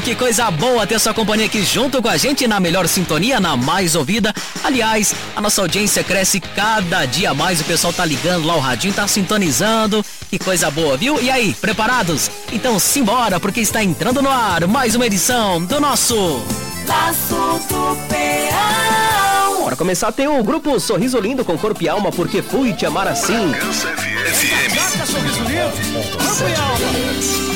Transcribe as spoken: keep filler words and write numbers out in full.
que coisa boa ter sua companhia aqui junto com a gente na melhor sintonia, na mais ouvida. Aliás, a nossa audiência cresce cada dia mais, o pessoal tá ligando lá o radinho, tá sintonizando. Que coisa boa, viu? E aí, preparados? Então simbora, porque está entrando no ar mais uma edição do nosso Laço do Peão. Para começar, tem o grupo Sorriso Lindo com Corpo e Alma, Porque Fui Te Amar Assim. F M. Sorriso Lindo, Corpo e Alma.